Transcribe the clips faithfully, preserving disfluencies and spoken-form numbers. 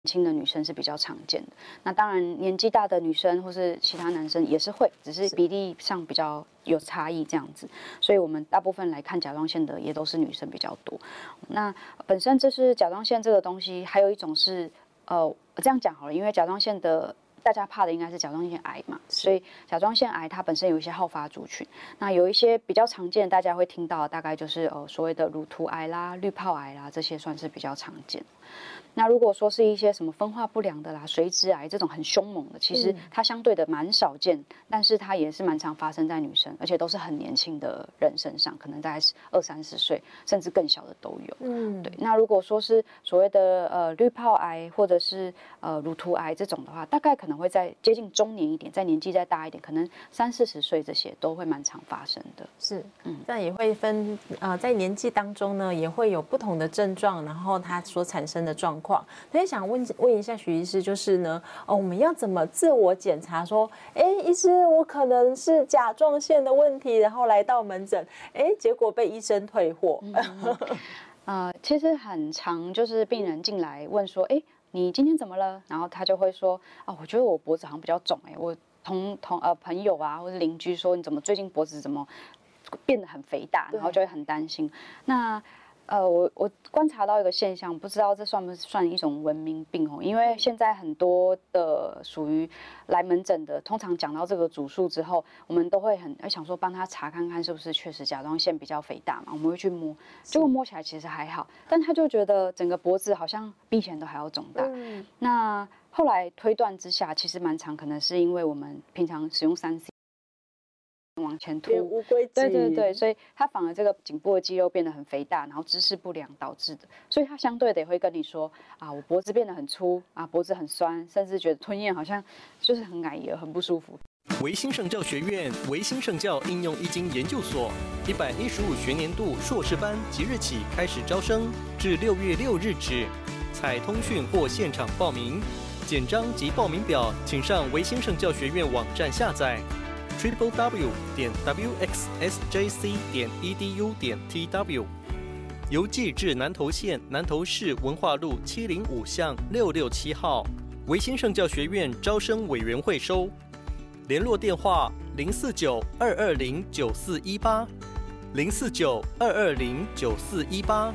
轻的女生是比较常见的。那当然，年纪大的女生或是其他男生也是会，只是比例上比较有差异这样子。所以我们大部分来看甲状腺的也都是女生比较多。那本身这是甲状腺这个东西，还有一种是呃这样讲好了，因为甲状腺的大家怕的应该是甲状腺癌嘛，所以甲状腺癌它本身有一些好发族群。那有一些比较常见，大家会听到，大概就是呃所谓的乳突癌啦、滤泡癌啦，这些算是比较常见。那如果说是一些什么分化不良的啦、髓质癌这种很凶猛的，其实它相对的蛮少见，嗯、但是它也是蛮常发生在女生，而且都是很年轻的人身上，可能大概是二三十岁，甚至更小的都有。嗯，对。那如果说是所谓的呃滤泡癌或者是呃乳突癌这种的话，大概可能会在接近中年一点，在年纪再大一点，可能三四十岁这些都会蛮常发生的。 是，嗯，这样也会分呃在年纪当中呢，也会有不同的症状，然后它所产生的状况。那也想问问一下许医师，就是呢，哦，我们要怎么自我检查？说，哎，医师，我可能是甲状腺的问题，然后来到门诊，哎，结果被医生退货。嗯呃，其实很常就是病人进来问说，哎，你今天怎么了？然后他就会说，哦，我觉得我脖子好像比较肿，哎，我同同呃朋友啊或者邻居说，你怎么最近脖子怎么变得很肥大？然后就会很担心。那呃，我我观察到一个现象，不知道这算不算一种文明病哦？因为现在很多的属于来门诊的，通常讲到这个主诉之后，我们都会很想说帮他查看看是不是确实甲状腺比较肥大嘛，我们会去摸，结果摸起来其实还好，但他就觉得整个脖子好像比以前都还要肿大。嗯、那后来推断之下，其实蛮长，可能是因为我们平常使用三 C。往前凸， 乌龟对对对，所以它反而这个颈部的肌肉变得很肥大，然后姿势不良导致的，所以它相对的也会跟你说啊，我脖子变得很粗啊，脖子很酸，甚至觉得吞咽好像就是很矮也很不舒服。 维新圣教学院维新圣教应用易经研究所一百一十五学年度硕士班即日起开始招生，至六月六日止，采通讯或现场报名。简章及报名表，请上维新圣教学院网站下载。triple w 点 w x s j c 点 e d u 点 t w， 邮寄至南投县南投市文化路七零五巷六六七号，维新圣教学院招生委员会收。联络电话零四九二二零九四一八，零四九二二零九四一八。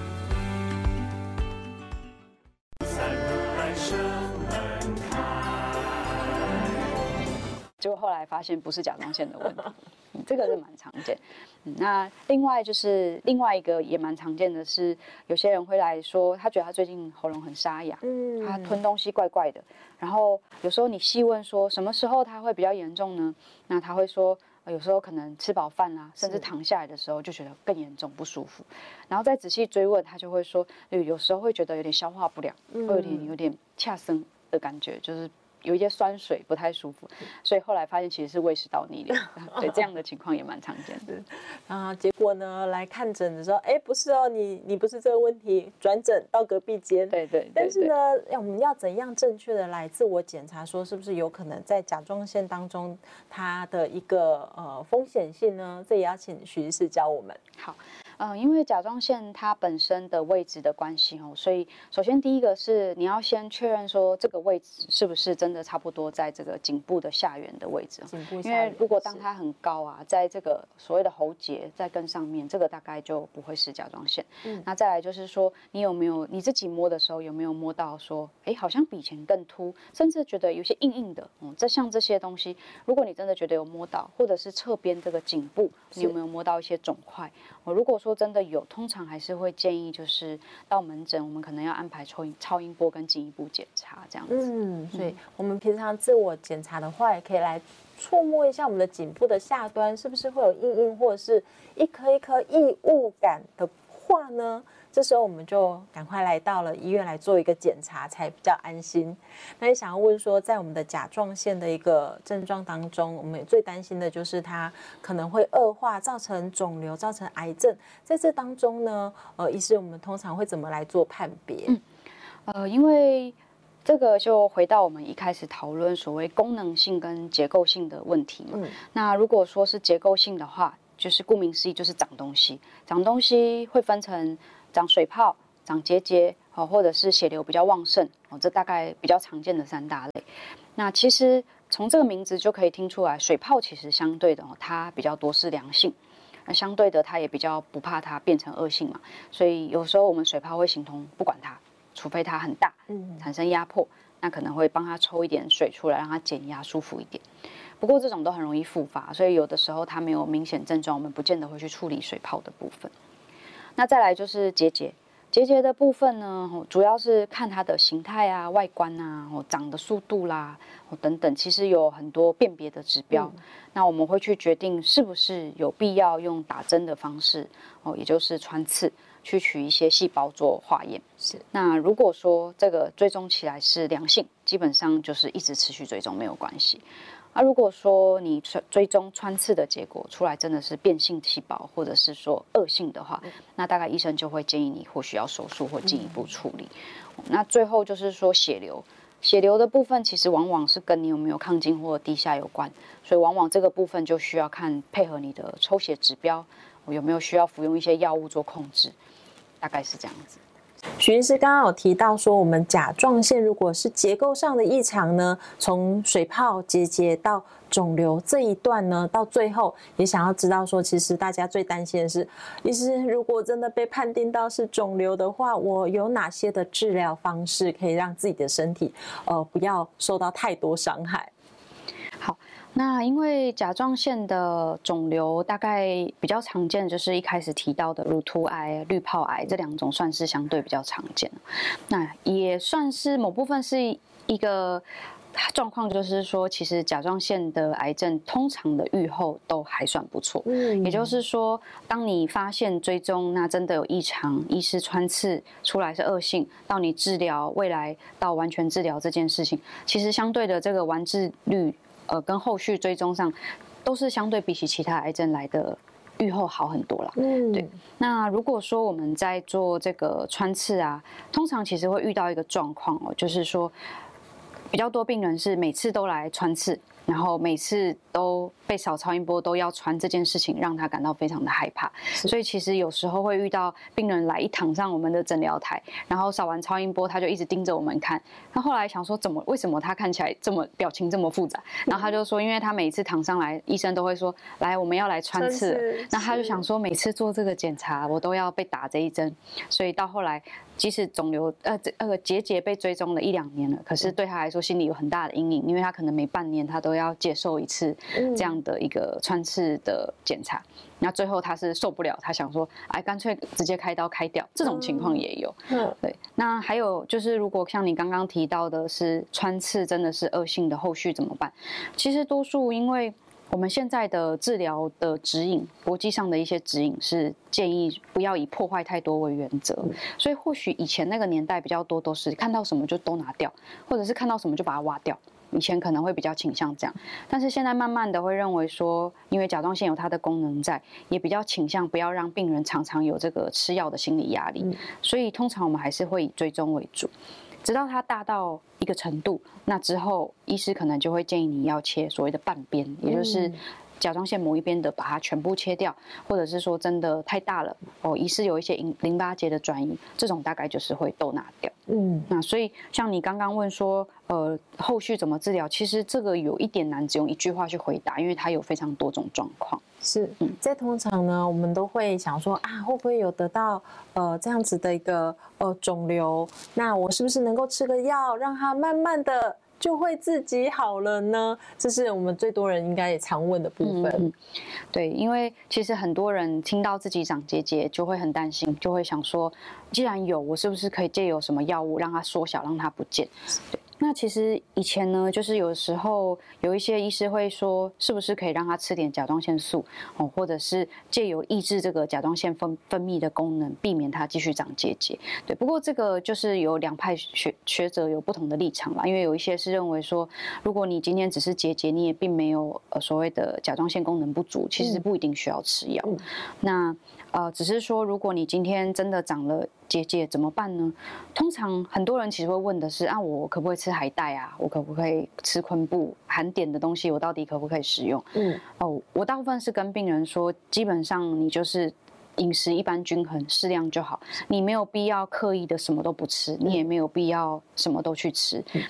结果后来发现不是甲状腺的问题，嗯、这个是蛮常见。嗯、那另外就是另外一个也蛮常见的是，有些人会来说，他觉得他最近喉咙很沙哑，嗯，他吞东西怪怪的。然后有时候你细问说什么时候他会比较严重呢？那他会说，呃、有时候可能吃饱饭啦、啊，甚至躺下来的时候就觉得更严重不舒服。然后再仔细追问，他就会说，有时候会觉得有点消化不良，嗯、会有点有点恰生的感觉，就是。有一些酸水不太舒服，所以后来发现其实是胃食道逆流，对这样的情况也蛮常见的。 啊，结果呢来看诊的时候，哎，不是哦，你你不是这个问题，转诊到隔壁间。 对 对, 对。 但是呢，我们要怎样正确的来自我检查，说是不是有可能在甲状腺当中它的一个呃风险性呢？这也要请许医师教我们。 好。嗯，因为甲状腺它本身的位置的关系哦，所以首先第一个是你要先确认说这个位置是不是真的差不多在这个颈部的下缘的位置。 颈部下缘， 因为如果当它很高啊，在这个所谓的喉结在更上面，这个大概就不会是甲状腺。嗯，那再来就是说，你有没有你自己摸的时候有没有摸到说，哎，好像比以前更凸，甚至觉得有些硬硬的，嗯，这像这些东西，如果你真的觉得有摸到，或者是侧边这个颈部，你有没有摸到一些肿块？哦，如果说真的有，通常还是会建议就是到门诊，我们可能要安排超音超音波跟进一步检查这样子。 嗯，所以我们平常自我检查的话，也可以来触摸一下我们的颈部的下端，是不是会有硬硬或者是一颗一颗异物感的话呢？这时候我们就赶快来到了医院来做一个检查，才比较安心。那也想要问说，在我们的甲状腺的一个症状当中，我们最担心的就是它可能会恶化，造成肿瘤，造成癌症。在这当中呢，呃，医师我们通常会怎么来做判别？ 嗯，呃，因为这个就回到我们一开始讨论所谓功能性跟结构性的问题嘛。嗯，那如果说是结构性的话，就是顾名思义就是长东西，长东西会分成长水泡、 长结节哦，或者是血流比较旺盛哦，这大概比较常见的三大类。那其实从这个名字就可以听出来，水泡其实相对的哦，它比较多是良性，那相对的它也比较不怕它变成恶性嘛，所以有时候我们水泡会形同不管它，除非它很大，嗯，产生压迫，那可能会帮它抽一点水出来，让它减压舒服一点。不过这种都很容易复发，所以有的时候它没有明显症状，我们不见得会去处理水泡的部分。那再来就是结节。结节的部分呢，主要是看它的形态啊、外观啊、长的速度啦等等，其实有很多辨别的指标。嗯、那我们会去决定是不是有必要用打针的方式，哦，也就是穿刺去取一些细胞做化验。是。那如果说这个追踪起来是良性，基本上就是一直持续追踪没有关系。啊，如果说你追踪穿刺的结果出来真的是变性细胞，或者是说恶性的话，那大概医生就会建议你或许要手术或进一步处理。嗯、那最后就是说血流，血流的部分其实往往是跟你有没有亢进或低下有关，所以往往这个部分就需要看配合你的抽血指标，有没有需要服用一些药物做控制，大概是这样子。 许医师刚刚有提到说，我们甲状腺如果是结构上的异常呢，从水泡、结节到肿瘤这一段呢，到最后也想要知道说，其实大家最担心的是，医师如果真的被判定到是肿瘤的话，我有哪些的治疗方式可以让自己的身体呃不要受到太多伤害？ 好。那因为甲状腺的肿瘤大概比较常见，就是一开始提到的乳突癌、滤泡癌这两种算是相对比较常见。那也算是某部分是一个状况，就是说其实甲状腺的癌症通常的预后都还算不错。嗯，也就是说，当你发现追踪那真的有异常，医师穿刺出来是恶性，到你治疗未来到完全治疗这件事情，其实相对的这个完治率。呃，跟后续追踪上，都是相对比起其他癌症来的预后好很多啦。嗯，对。那如果说我们在做这个穿刺啊，通常其实会遇到一个状况哦，就是说比较多病人是每次都来穿刺，然后每次都被扫超音波都要穿这件事情，让他感到非常的害怕。所以其实有时候会遇到病人来一躺上我们的诊疗台，然后扫完超音波，他就一直盯着我们看。那后来想说，怎么为什么他看起来这么表情这么复杂？然后他就说，因为他每一次躺上来，医生都会说，来我们要来穿刺了。那他就想说，每次做这个检查，我都要被打这一针。所以到后来，即使肿瘤呃呃结节被追踪了一两年了，可是对他来说心里有很大的阴影，因为他可能每半年他都要接受一次这样的一个穿刺的检查。那最后他是受不了，他想说，哎，干脆直接开刀开掉。这种情况也有。嗯，对。那还有就是，如果像你刚刚提到的是穿刺真的是恶性的，后续怎么办？其实多数因为我们现在的治疗的指引，国际上的一些指引是建议不要以破坏太多为原则，所以或许以前那个年代比较多都是看到什么就都拿掉，或者是看到什么就把它挖掉。以前可能会比较倾向这样，但是现在慢慢的会认为说，因为甲状腺有它的功能在，也比较倾向不要让病人常常有这个吃药的心理压力，所以通常我们还是会以追踪为主，直到它大到一个程度，那之后医师可能就会建议你要切所谓的半边，也就是甲状腺某一边的把它全部切掉，或者是说真的太大了哦，疑似有一些淋巴结的转移，这种大概就是会都拿掉。嗯，那所以像你刚刚问说，呃，后续怎么治疗？其实这个有一点难，只用一句话去回答，因为它有非常多种状况。 是，嗯，在通常呢，我们都会想说啊，会不会有得到呃这样子的一个呃肿瘤？那我是不是能够吃个药，让它慢慢的就会自己好了呢？这是我们最多人应该也常问的部分。嗯、 对，因为其实很多人听到自己长结节就会很担心，就会想说，既然有，我是不是可以借由什么药物让它缩小，让它不见？对。那其实以前呢，就是有时候有一些医师会说，是不是可以让他吃点甲状腺素哦，或者是借由抑制这个甲状腺分分泌的功能，避免它继续长结节。对，不过这个就是有两派学学者有不同的立场啦，因为有一些是认为说，如果你今天只是结节，你也并没有呃所谓的甲状腺功能不足，其实不一定需要吃药。嗯、那呃，只是说如果你今天真的长了结节怎么办呢？通常很多人其实会问的是啊，我可不可以吃海带啊？我可不可以吃昆布含碘的东西？我到底可不可以食用？嗯，哦，我大部分是跟病人说，基本上你就是饮食一般均衡，适量就好。你没有必要刻意的什么都不吃，你也没有必要什么都去吃。